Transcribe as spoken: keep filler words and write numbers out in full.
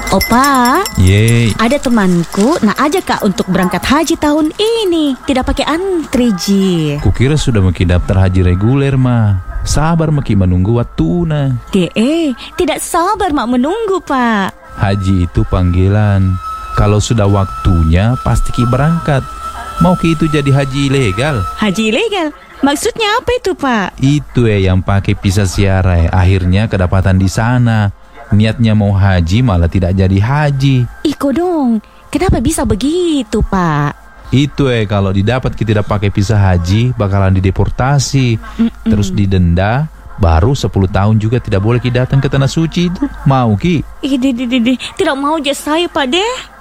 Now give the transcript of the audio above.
Opa, Yeay, ada temanku nak ajak kak untuk berangkat haji tahun ini. Tidak pakai antri, Ji. kukira sudah maki daftar haji reguler mah. Sabar maki menunggu waktuna. De, tidak sabar mak menunggu, Pak. Haji itu panggilan. Kalau sudah waktunya pasti ki berangkat. Mau ki itu jadi haji ilegal? Haji ilegal? Maksudnya apa itu, Pak? Itu eh yang pakai visa siara eh. Akhirnya kedapatan di sana. Niatnya mau haji malah tidak jadi haji. Iko dong, kenapa bisa begitu, Pak? Itu eh kalau didapat kita tidak pakai visa haji bakalan dideportasi. Mm-mm. Terus didenda. Baru sepuluh tahun juga tidak boleh ki datang ke tanah suci itu. Mau ki? Ih, di, di, di, di. Tidak mau aja saya, Pak, deh.